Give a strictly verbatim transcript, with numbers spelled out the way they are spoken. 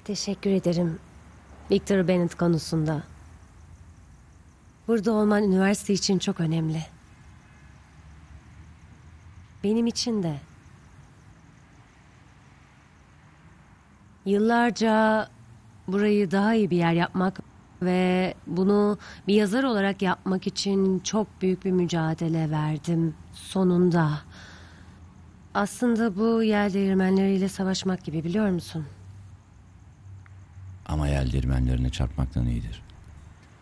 Teşekkür ederim. Victor Bennet konusunda. Burada olman üniversite için çok önemli. Benim için de. Yıllarca burayı daha iyi bir yer yapmak ve bunu bir yazar olarak yapmak için çok büyük bir mücadele verdim. Sonunda. Aslında bu yer değirmenleriyle savaşmak gibi, biliyor musun? Ama yel değirmenlerine çarpmaktan iyidir.